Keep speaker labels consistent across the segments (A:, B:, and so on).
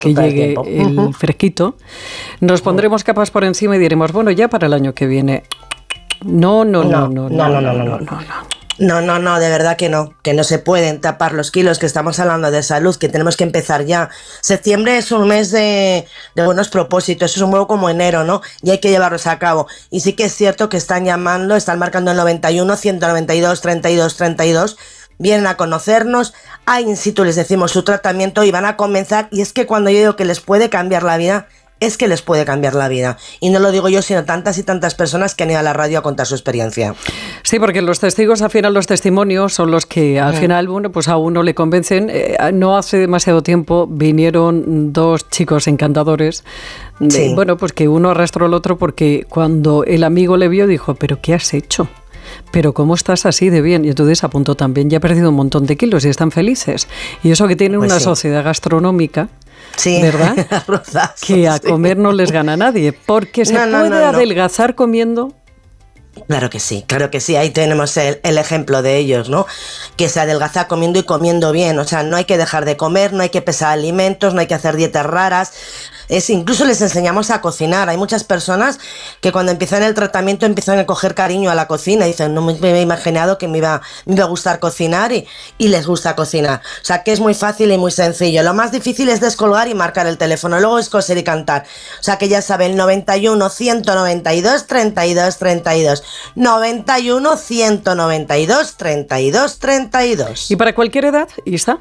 A: que llegue el fresquito, nos pondremos capas por encima y diremos, bueno, ya para el año que viene. No,
B: de verdad que no se pueden tapar los kilos, que estamos hablando de salud, que tenemos que empezar ya. Septiembre es un mes de buenos propósitos, es un poco como enero, ¿no? Y hay que llevarlos a cabo. Y sí que es cierto que están marcando el 91, 192, 32, 32, vienen a conocernos, a in situ les decimos su tratamiento y van a comenzar, y es que cuando yo digo que les puede cambiar la vida, es que les puede cambiar la vida. Y no lo digo yo, sino tantas y tantas personas que han ido a la radio a contar su experiencia.
A: Sí, porque los testigos, al final, los testimonios son los que al final, bueno, pues a uno le convencen. No hace demasiado tiempo vinieron dos chicos encantadores. Bueno, pues que uno arrastró al otro porque cuando el amigo le vio dijo, ¿pero qué has hecho? ¿Pero cómo estás así de bien? Y entonces apuntó también, ya ha perdido un montón de kilos y están felices. Y eso que tienen una sociedad gastronómica, ¿verdad? Que a comer no les gana nadie, porque se puede adelgazar comiendo.
B: Claro que sí, ahí tenemos el ejemplo de ellos, ¿no? Que se adelgaza comiendo y comiendo bien, o sea, no hay que dejar de comer, no hay que pesar alimentos, no hay que hacer dietas raras. Incluso les enseñamos a cocinar. Hay muchas personas que cuando empiezan el tratamiento empiezan a coger cariño a la cocina. Dicen, no me he imaginado que me iba a gustar cocinar y les gusta cocinar. O sea, que es muy fácil y muy sencillo. Lo más difícil es descolgar y marcar el teléfono. Luego es coser y cantar. O sea, que ya saben, 91 192 32 32. 91 192 32 32.
A: ¿Y para cualquier edad, Isa?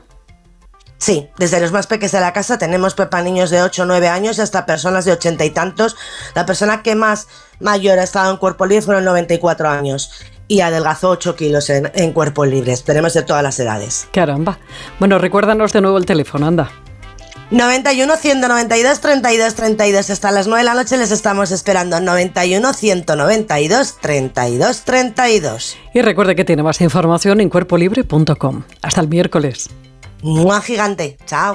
B: Sí, desde los más pequeños de la casa tenemos niños de 8 o 9 años hasta personas de 80 y tantos. La persona que más mayor ha estado en cuerpo libre fueron 94 años y adelgazó 8 kilos en cuerpo libre. Tenemos de todas las edades.
A: Caramba. Bueno, recuérdanos de nuevo el teléfono, anda.
B: 91 192 32 32. Hasta las 9 de la noche les estamos esperando. 91 192 32 32.
A: Y recuerde que tiene más información en cuerpolibre.com. Hasta el miércoles.
B: ¡Mua gigante! ¡Chao!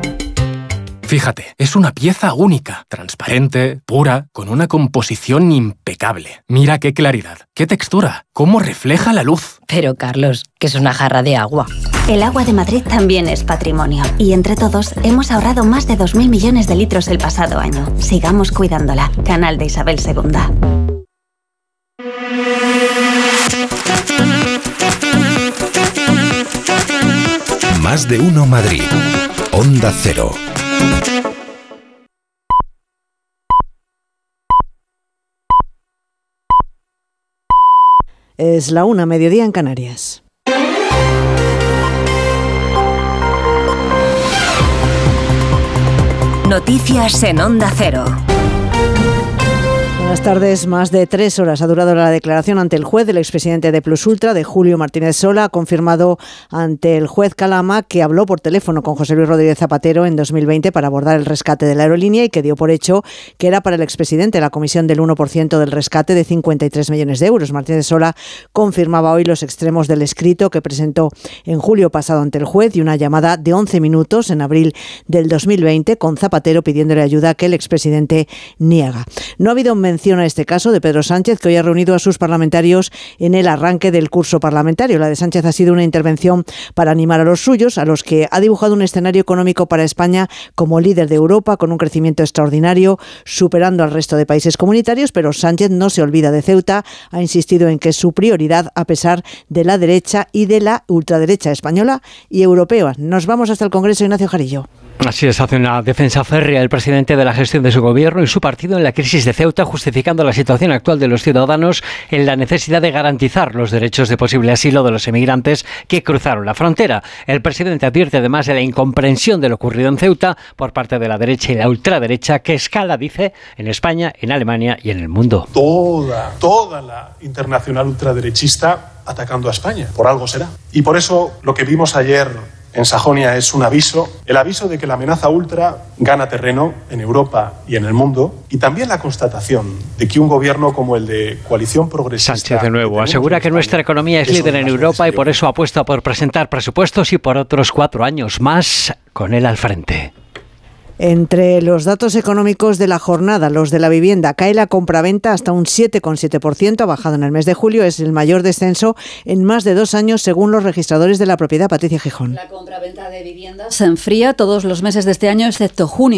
C: Fíjate, es una pieza única, transparente, pura, con una composición impecable. Mira qué claridad, qué textura, cómo refleja la luz.
D: Pero, Carlos, que es una jarra de agua. El agua de Madrid también es patrimonio. Y entre todos hemos ahorrado más de 2.000 millones de litros el pasado año. Sigamos cuidándola. Canal de Isabel II.
E: Más de uno Madrid. Onda Cero.
F: Es la 1:00, mediodía en Canarias.
G: Noticias en Onda Cero.
F: Buenas tardes. Más de 3 horas ha durado la declaración ante el juez del expresidente de Plus Ultra, de Julio Martínez Sola. Ha confirmado ante el juez Calama que habló por teléfono con José Luis Rodríguez Zapatero en 2020 para abordar el rescate de la aerolínea y que dio por hecho que era para el expresidente la comisión del 1% del rescate de 53 millones de euros. Martínez Sola confirmaba hoy los extremos del escrito que presentó en julio pasado ante el juez y una llamada de 11 minutos en abril del 2020 con Zapatero pidiéndole ayuda que el expresidente niega. No ha habido mención a este caso de Pedro Sánchez, que hoy ha reunido a sus parlamentarios en el arranque del curso parlamentario. La de Sánchez ha sido una intervención para animar a los suyos, a los que ha dibujado un escenario económico para España como líder de Europa, con un crecimiento extraordinario, superando al resto de países comunitarios, pero Sánchez no se olvida de Ceuta, ha insistido en que es su prioridad a pesar de la derecha y de la ultraderecha española y europea. Nos vamos hasta el Congreso, Ignacio Jarillo.
H: Así es, hace una defensa férrea el presidente de la gestión de su gobierno y su partido en la crisis de Ceuta, justificando la situación actual de los ciudadanos en la necesidad de garantizar los derechos de posible asilo de los emigrantes que cruzaron la frontera. El presidente advierte además de la incomprensión de lo ocurrido en Ceuta por parte de la derecha y la ultraderecha, que escala, dice, en España, en Alemania y en el mundo.
I: Toda la internacional ultraderechista atacando a España. Por algo será. Y por eso lo que vimos ayer en Sajonia es un aviso, el aviso de que la amenaza ultra gana terreno en Europa y en el mundo, y también la constatación de que un gobierno como el de Coalición Progresista...
H: Sánchez de nuevo asegura que nuestra economía es líder en Europa y por eso apuesta por presentar presupuestos y por otros 4 años más con él al frente.
F: Entre los datos económicos de la jornada, los de la vivienda, cae la compraventa hasta un 7,7%, ha bajado en el mes de julio, es el mayor descenso en más de 2 años según los registradores de la propiedad. Patricia Gijón.
J: La compraventa de viviendas se enfría todos los meses de este año, excepto junio.